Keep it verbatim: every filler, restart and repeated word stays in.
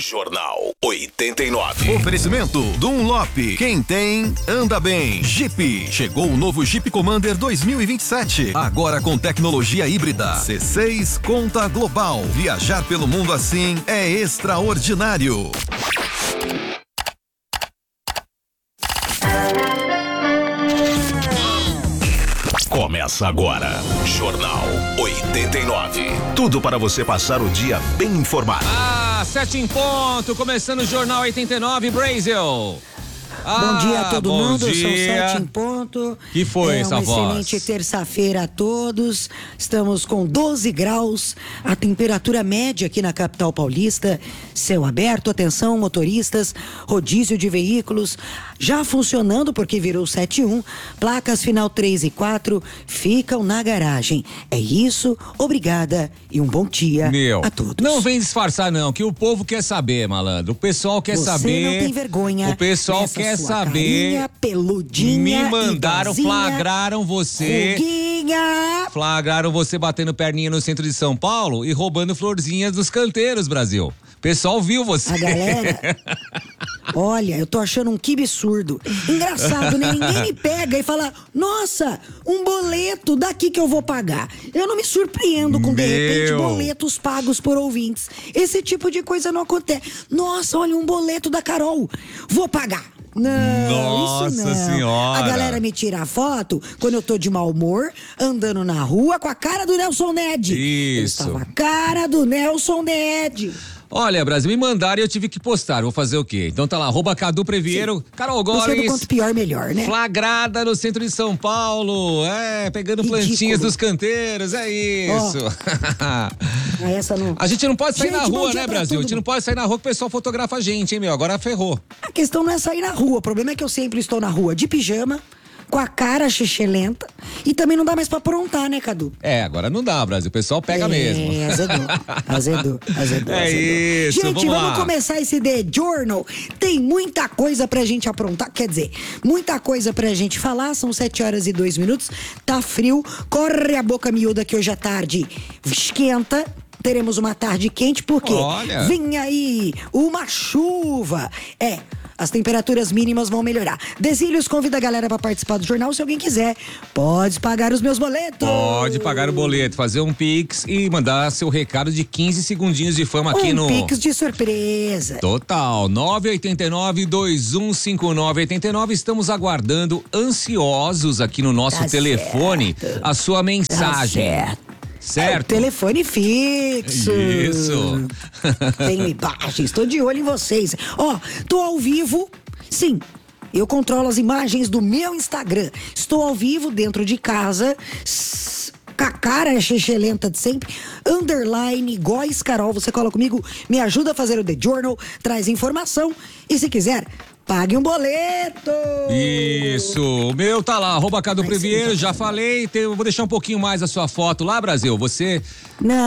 Jornal oitenta e nove. Oferecimento Dunlop. Quem tem, anda bem. Jeep. Chegou o novo Jeep Commander dois mil e vinte e sete. Agora com tecnologia híbrida. C seis Conta Global. Viajar pelo mundo assim é extraordinário. Começa agora, Jornal oitenta e nove. Tudo para você passar o dia bem informado. Ah, sete em ponto, começando o Jornal oitenta e nove, Brasil. Ah, bom dia a todo bom mundo, dia. são sete em ponto. Que foi é essa uma voz? Excelente terça-feira a todos. Estamos com doze graus, a temperatura média aqui na capital paulista. Céu aberto, atenção motoristas, rodízio de veículos já funcionando porque virou sete um. Placas final três e quatro ficam na garagem. É isso, obrigada e um bom dia Meu, a todos. não vem disfarçar não, que o povo quer saber, malandro. O pessoal quer Você saber. não tem vergonha. O pessoal nessa quer sua saber. Carinha, peludinha, Me mandaram, igualzinha, flagraram você. Ruguinha. Flagraram você batendo perninha no centro de São Paulo e roubando florzinhas dos canteiros, Brasil. O pessoal viu você. A galera, olha, eu tô achando um que absurdo. Engraçado, né? Ninguém me pega e fala, nossa, um boleto daqui que eu vou pagar. Eu não me surpreendo com, de Meu. repente, boletos pagos por ouvintes. Esse tipo de coisa não acontece. Nossa, olha, um boleto da Carol. Vou pagar. Não, Nossa isso não. Senhora. A galera me tira a foto quando eu tô de mau humor, andando na rua com a cara do Nelson Ned. Isso. Eu estava a cara do Nelson Ned. Olha, Brasil, me mandaram e eu tive que postar. Vou fazer o quê? Então tá lá, arroba Cadu Previeiro, Carol Você do Góes, quanto pior, melhor, né? flagrada no centro de São Paulo. É, pegando Ridículo. plantinhas dos canteiros, é isso. Ah, essa não... A gente não pode sair Gente, na bom rua, dia né, pra Brasil? A todo gente não mundo. pode sair na rua que o pessoal fotografa a gente, hein, meu? Agora ferrou. A questão não é sair na rua. O problema é que eu sempre estou na rua de pijama, com a cara xixelenta. E também não dá mais pra aprontar, né, Cadu? É, agora não dá, Brasil. O pessoal pega é, mesmo. azedou, azedou, azedou, É azedou. isso, Gente, vamos vamos, lá. começar esse The Journal. Tem muita coisa pra gente aprontar, quer dizer, muita coisa pra gente falar. São sete horas e dois minutos. Tá frio, corre a boca miúda que hoje à tarde esquenta. Teremos uma tarde quente porque Olha. vem aí uma chuva. É, as temperaturas mínimas vão melhorar. Desílios convida a galera pra participar do jornal. Se alguém quiser, pode pagar os meus boletos. Pode pagar o boleto, fazer um pix e mandar seu recado de quinze segundinhos de fama aqui um no... pix de surpresa. Total, nove oito nove, dois um cinco nove oito nove. Estamos aguardando, ansiosos aqui no nosso Tá telefone, certo. a sua mensagem. Tá certo. Certo? É o telefone fixo. Isso. Tem imagens, tô de olho em vocês. Ó, tô ao vivo, sim. Eu controlo as imagens do meu Instagram. Estou ao vivo dentro de casa. S- Com a cara xixelenta de sempre. Underline, Góes Carol. Você cola comigo, me ajuda a fazer o The Journal, traz informação. E se quiser, pague um boleto. Isso, o meu tá lá, arroba Cadu Vai Previeiro, ser, já falei, tem- eu vou deixar um pouquinho mais a sua foto lá, Brasil, você... Não.